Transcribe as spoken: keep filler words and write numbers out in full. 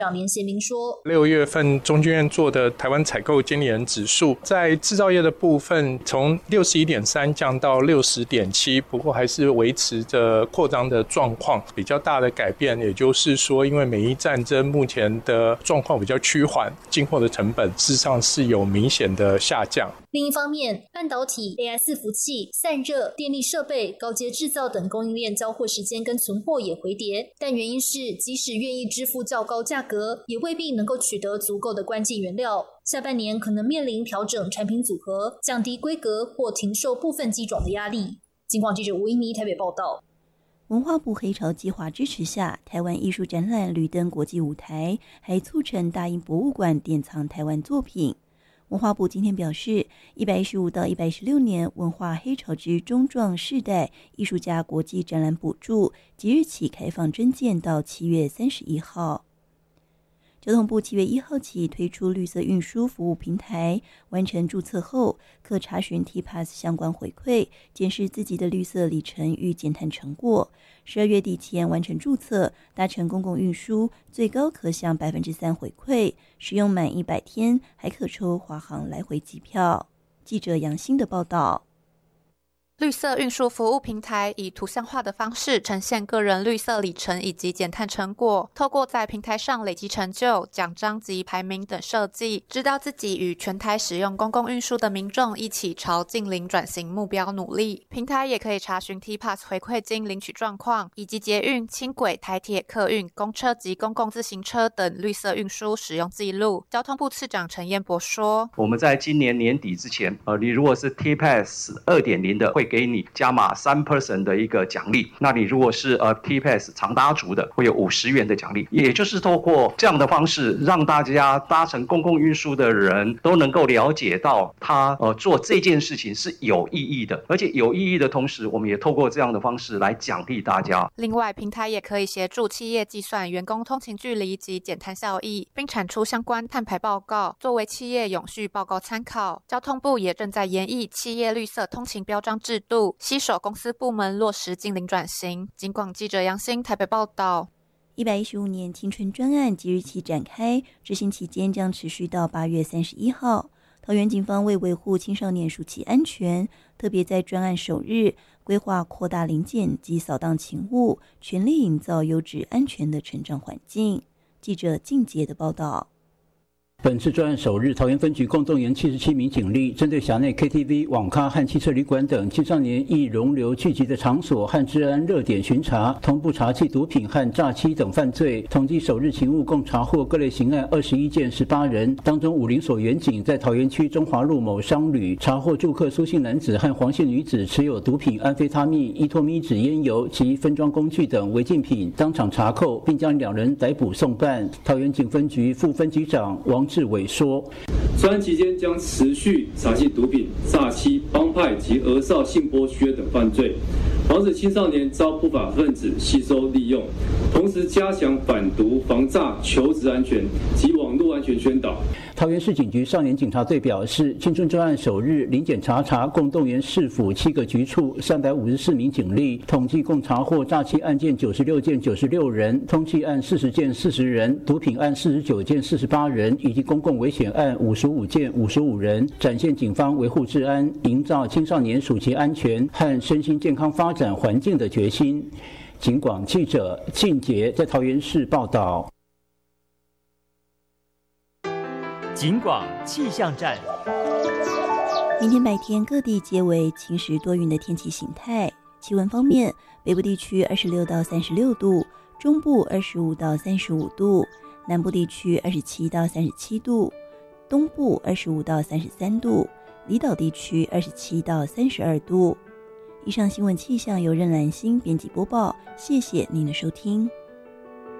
长连贤明说， 六月份中经院做的台湾采购经理人指数，在制造业的部分从六十一点三降到六十点七，不过还是维持着扩张的状况。比较大的改变，也就是说，因为美伊战争目前的状况比较趋缓，进货的成本事实上是有明显的下降。 另一方面，半导体、A I 伺服器、散热、电力设备、高阶制造等供应链交货时间跟存货也回跌，但原因是即使愿意支付较高价格，也未必能够取得足够的关键原料。下半年可能面临调整产品组合、降低规格或停售部分机种的压力。金广记者吴一妮台北报道。 文化部黑潮计划支持下，台湾艺术展览屡登国际舞台，还促成大英博物馆典藏台湾作品。文化部今天表示，一百一十五到一百一十六年文化黑潮之中壮世代艺术家国际展览补助即日起开放征件到七月三十一号。交通部七月一号起推出绿色运输服务平台，完成注册后可查询 T P A S 相关回馈，检视自己的绿色里程与减碳成果。十二月底前完成注册，搭乘公共运输最高可享百分之三回馈，使用满一百天还可抽华航来回机票。记者杨欣的报道。 绿色运输服务平台以图像化的方式呈现个人绿色里程以及减碳成果，透过在平台上累积成就、奖章及排名等设计，知道自己与全台使用公共运输的民众一起朝净零转型目标努力。平台也可以查询 T P A S 回馈金领取状况，以及捷运、轻轨、台铁、客运、公车及公共自行车等绿色运输使用记录。交通部次长陈彦博说：“ 我们在今年年底之前，呃，你如果是 T P A S 二点零 的，会给你加码 百分之三 的一个奖励，那你如果是呃 T P A S 长搭族的，会有五十元的奖励。也就是透过这样的方式，让大家搭乘公共运输的人都能够了解到他呃做这件事情是有意义的，而且有意义的同时，我们也透过这样的方式来奖励大家。 另外，平台也可以协助企业计算员工通勤距离及减碳效益，并产出相关碳排报告，作为企业永续报告参考。交通部也正在研议企业绿色通勤标章制度，携手公司部门落实净零转型。警广记者杨欣台北报道。 一百一十五年青春专案即日起展开，执行期间将持续到八月三十一号。桃园警方为维护青少年暑期安全，特别在专案首日规划扩大临检及扫荡勤务，全力营造优质安全的成长环境。记者靳杰的报道。 本次专案首日，桃园分局共动员七十七名警力，针对辖内 K T V、网咖和汽车旅馆等青少年易容留聚集的场所和治安热点巡查，同步查缉毒品和诈欺等犯罪。统计首日勤务共查获各类刑案二十一件，十八人。当中，武林所员警在桃园区中华路某商旅查获住客苏姓男子和黄姓女子持有毒品安非他命、依托咪酯烟油及分装工具等违禁品，当场查扣，并将两人逮捕送办。桃园警分局副分局长王志伟说， 专案期间将持续查缉毒品、诈欺、帮派及儿少性剥削等犯罪，防止青少年遭不法分子吸收利用，同时加强反毒、防诈、求职安全及网络安全宣导。 桃园市警局少年警察队表示，青春专案首日临检查查，共动员市府七个局处三百五十四名警力，统计共查获诈欺案件九十六件，九十六人；通缉案四十件，四十人；毒品案四十九件，四十八人，以及公共危险案五十五件，五十五人，展现警方维护治安、营造青少年暑期安全和身心健康发展环境的决心。警广记者靳杰在桃园市报道。 警广气象站。 明天白天各地皆为晴时多云的天气形态。气温方面，北部地区二十六到三十六度，中部二十五到三十五度，南部地区二十七到三十七度，东部二十五到三十三度，离岛地区二十七到三十二度。以上新闻气象由任兰心编辑播报，谢谢您的收听。